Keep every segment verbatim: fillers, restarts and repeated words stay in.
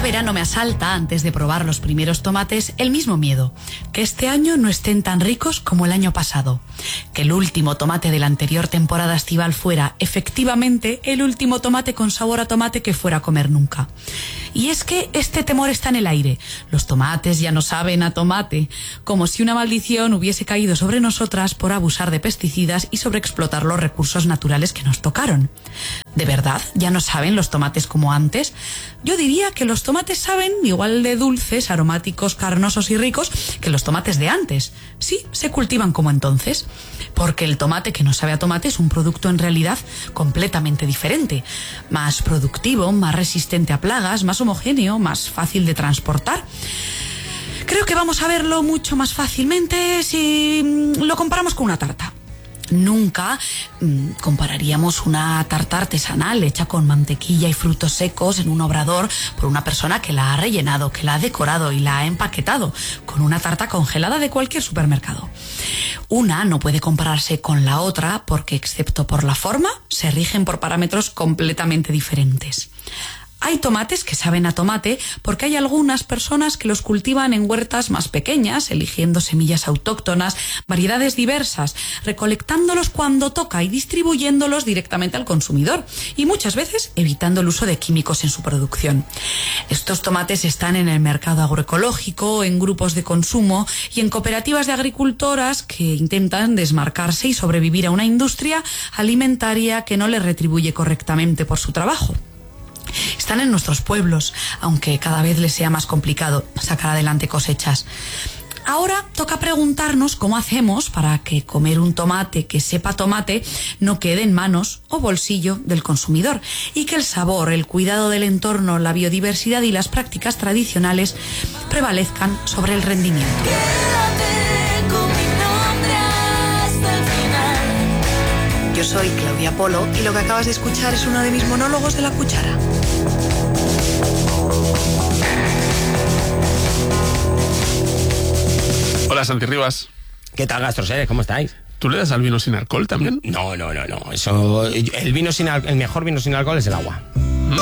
verano me asalta, antes de probar los primeros tomates, el mismo miedo: que este año no estén tan ricos como el año pasado, que el último tomate de la anterior temporada estival fuera, efectivamente, el último tomate con sabor a tomate que fuera a comer nunca. Y es que este temor está en el aire. Los tomates ya no saben a tomate, como si una maldición hubiese caído sobre nosotras por abusar de pesticidas y sobreexplotar los recursos naturales que nos tocaron. ¿De verdad ya no saben los tomates como antes? Yo diría que los tomates saben igual de dulces, aromáticos, carnosos y ricos que los tomates de antes. Sí, se cultivan como entonces. Porque el tomate que no sabe a tomate es un producto en realidad completamente diferente. Más productivo, más resistente a plagas, más homogéneo, más fácil de transportar. Creo que vamos a verlo mucho más fácilmente si lo comparamos con una tarta. Nunca mmm, compararíamos una tarta artesanal hecha con mantequilla y frutos secos en un obrador por una persona que la ha rellenado, que la ha decorado y la ha empaquetado, con una tarta congelada de cualquier supermercado. Una no puede compararse con la otra porque, excepto por la forma, se rigen por parámetros completamente diferentes. Hay tomates que saben a tomate porque hay algunas personas que los cultivan en huertas más pequeñas, eligiendo semillas autóctonas, variedades diversas, recolectándolos cuando toca y distribuyéndolos directamente al consumidor, y muchas veces evitando el uso de químicos en su producción. Estos tomates están en el mercado agroecológico, en grupos de consumo y en cooperativas de agricultoras que intentan desmarcarse y sobrevivir a una industria alimentaria que no les retribuye correctamente por su trabajo. Están en nuestros pueblos, aunque cada vez les sea más complicado sacar adelante cosechas. Ahora toca preguntarnos cómo hacemos para que comer un tomate que sepa tomate no quede en manos o bolsillo del consumidor y que el sabor, el cuidado del entorno, la biodiversidad y las prácticas tradicionales prevalezcan sobre el rendimiento. Yo soy Claudia Polo y lo que acabas de escuchar es uno de mis monólogos de La Cuchara. Hola, Santi Rivas. ¿Qué tal, Gastroseres? ¿Cómo estáis? ¿Tú le das al vino sin alcohol también? No, no, no, no. Eso, el vino sin al, el mejor vino sin alcohol es el agua. Mm.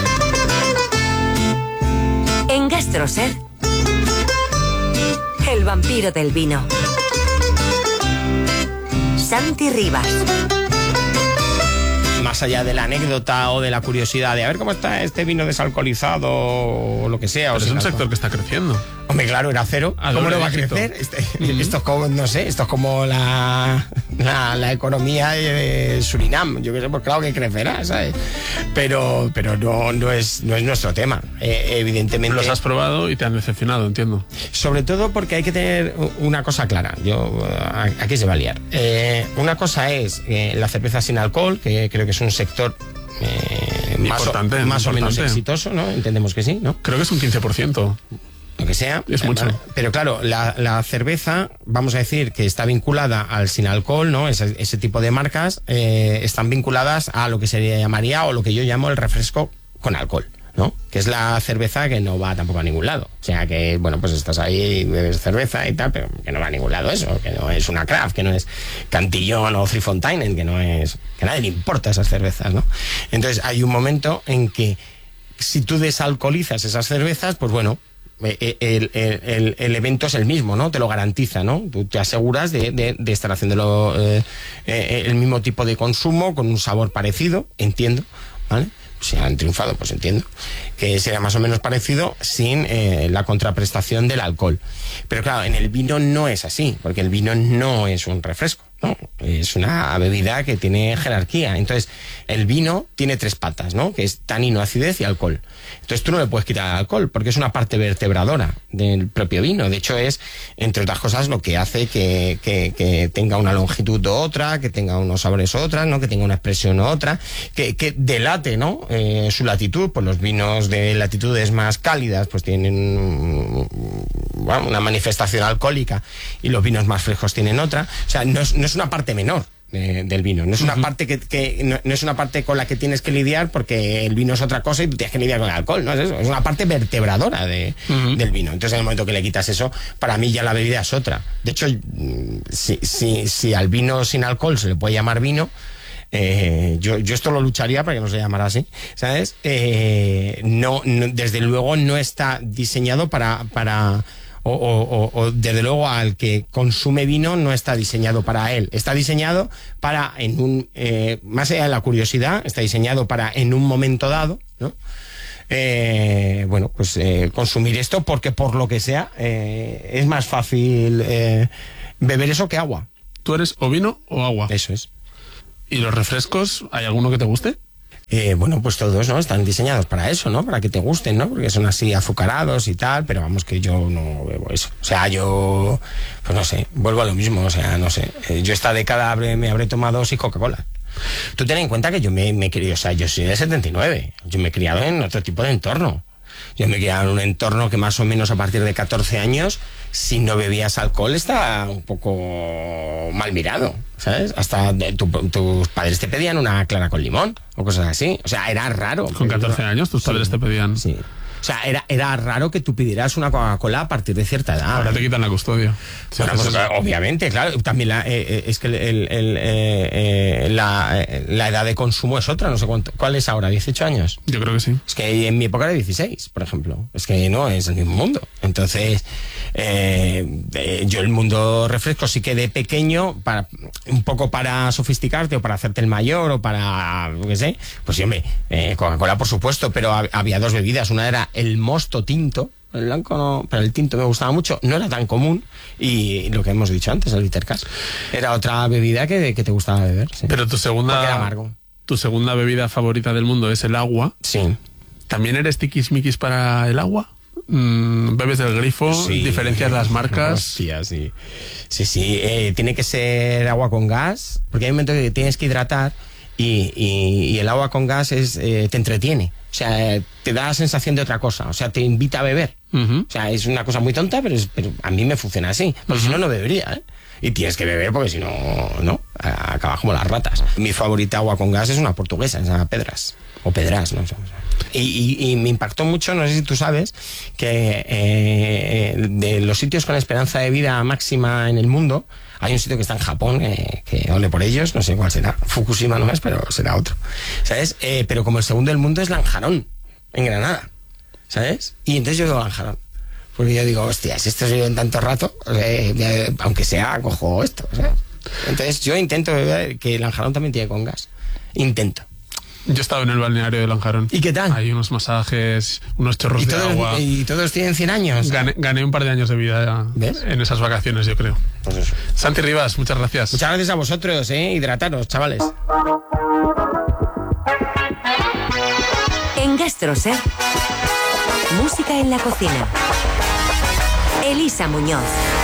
En Gastroser, el vampiro del vino. Santi Rivas. Más allá de la anécdota o de la curiosidad de a ver cómo está este vino desalcoholizado o lo que sea. Pero o es un alcohol. Sector que está creciendo. Hombre, claro, era cero. A ¿Cómo no va a éxito. crecer? Este, mm-hmm. Esto es como, no sé, esto es como la, la, la economía de Surinam. Yo qué sé, pues claro que crecerá, ¿sabes? Pero, pero no, no, es, no es nuestro tema, eh, evidentemente. Los has probado y te han decepcionado, entiendo. Sobre todo porque hay que tener una cosa clara. Yo, aquí se va a liar. Eh, una cosa es eh, la cerveza sin alcohol, que creo que es un sector eh, más, importante, o, más o menos importante. exitoso, ¿no? Entendemos que sí, ¿no? Creo que es un quince por ciento. Lo que sea. Es eh, mucho. Vale. Pero claro, la, la cerveza, vamos a decir que está vinculada al sin alcohol, ¿no? Ese, ese tipo de marcas eh, están vinculadas a lo que se llamaría, o lo que yo llamo el refresco con alcohol, ¿no? Que es la cerveza que no va tampoco a ningún lado. O sea que, bueno, pues estás ahí, bebes cerveza y tal, pero que no va a ningún lado eso, que no es una craft, que no es Cantillon o Three Fontaine, que no es, que a nadie le importa esas cervezas, ¿no? Entonces hay un momento en que si tú desalcoholizas esas cervezas, pues bueno, El, el, el, el evento es el mismo, ¿no? Te lo garantiza, ¿no? Tú te aseguras de, de, de estar haciéndolo eh, eh, el mismo tipo de consumo con un sabor parecido, entiendo, ¿vale? Si han triunfado, pues entiendo que será más o menos parecido sin eh, la contraprestación del alcohol. Pero claro, en el vino no es así, porque el vino no es un refresco, ¿no? Es una bebida que tiene jerarquía. Entonces, el vino tiene tres patas, ¿no? Que es tanino, acidez y alcohol. Entonces, tú no le puedes quitar el alcohol, porque es una parte vertebradora del propio vino. De hecho, es, entre otras cosas, lo que hace que, que, que tenga una longitud u otra, que tenga unos sabores u otras, ¿no? Que tenga una expresión u otra, que, que delate, ¿no? Eh, su latitud. Pues los vinos de latitudes más cálidas, pues tienen, bueno, una manifestación alcohólica, y los vinos más frescos tienen otra. O sea, no es, no es una parte menor de, del vino, no es una uh-huh. parte que, que no, no es una parte con la que tienes que lidiar, porque el vino es otra cosa y tú tienes que lidiar con el alcohol, no es eso, es una parte vertebradora de, uh-huh. del vino. Entonces, en el momento que le quitas eso, para mí ya la bebida es otra. De hecho, si, si, si al vino sin alcohol se le puede llamar vino, Eh, yo, yo esto lo lucharía para que no se llamara así, ¿sabes? Eh, no, no, desde luego no está diseñado para... para O, o, o desde luego al que consume vino no está diseñado para él, está diseñado para en un eh, más allá de la curiosidad, está diseñado para en un momento dado, ¿no? Eh, bueno, pues eh, consumir esto porque por lo que sea eh, es más fácil eh, beber eso que agua. ¿Tú eres o vino o agua? Eso es. ¿Y los refrescos, hay alguno que te guste? Eh, bueno, pues todos, ¿no? Están diseñados para eso, ¿no? Para que te gusten, ¿no? Porque son así azucarados y tal, pero vamos que yo no bebo eso. O sea, yo, pues no sé, vuelvo a lo mismo, o sea, no sé. Eh, yo esta década habré, me habré tomado sí Coca-Cola. Tú ten en cuenta que yo me, me he criado, o sea, yo soy de setenta y nueve, yo me he criado en otro tipo de entorno. Yo me he criado en un entorno que más o menos a partir de catorce años, si no bebías alcohol, está un poco mal mirado, ¿sabes? Hasta de, tu, tus padres te pedían una clara con limón o cosas así. O sea, era raro. Con catorce años tus padres sí, te pedían... Sí. O sea, era, era raro que tú pidieras una Coca-Cola a partir de cierta edad. Ahora te quitan la custodia. Bueno, pues, obviamente, claro. También la, eh, es que el, el, el, eh, la, eh, la edad de consumo es otra. No sé cuánto. ¿Cuál es ahora? ¿dieciocho años? Yo creo que sí. Es que en mi época era dieciséis, por ejemplo. Es que no es el mismo mundo. Entonces, eh, eh, yo el mundo refresco sí que de pequeño, para un poco para sofisticarte o para hacerte el mayor o para, qué sé, pues sí, hombre, eh, Coca-Cola por supuesto, pero ha, había dos bebidas. Una era el mosto tinto, el blanco no, pero el tinto me gustaba mucho, no era tan común, y lo que hemos dicho antes, el Bittercast, era otra bebida que, que te gustaba beber. Sí. Pero tu segunda, porque era amargo. Tu segunda bebida favorita del mundo es el agua. Sí. ¿También eres tiquismiquis para el agua? Mm, ¿Bebes del grifo? Sí. ¿Diferencias las marcas? Hostia, sí. Sí, sí, eh, tiene que ser agua con gas, porque hay un momento que tienes que hidratar y, y, y el agua con gas es eh, te entretiene. O sea, te da la sensación de otra cosa. O sea, te invita a beber. Uh-huh. O sea, es una cosa muy tonta, pero, es, pero a mí me funciona así. Porque uh-huh. si no, no bebería, ¿eh? Y tienes que beber porque si no, no, acabas como las ratas. Mi favorita agua con gas es una portuguesa, es una Pedras. O Pedras, ¿no? Y, y, y me impactó mucho, no sé si tú sabes, que eh, de los sitios con esperanza de vida máxima en el mundo, hay un sitio que está en Japón, eh, que ole por ellos, no sé cuál será, Fukushima no es, pero será otro, ¿sabes? Eh, pero como el segundo del mundo es Lanjarón, en Granada, ¿sabes? Y entonces yo digo Lanjarón, porque yo digo, hostia, si esto se vive en tanto rato, eh, aunque sea, cojo esto, ¿sabes? Entonces yo intento beber, que Lanjarón también tiene con gas, intento. Yo he estado en el balneario de Lanjarón. ¿Y qué tal? Hay unos masajes, unos chorros ¿Y de todos, agua. ¿Y todos tienen cien años? Gané, gané un par de años de vida. ¿Ves? En esas vacaciones, yo creo. Pues eso. Santi Rivas, muchas gracias. Muchas gracias a vosotros, ¿eh? Hidrataros, chavales. En GastroSer, música en la cocina. Elisa Muñoz.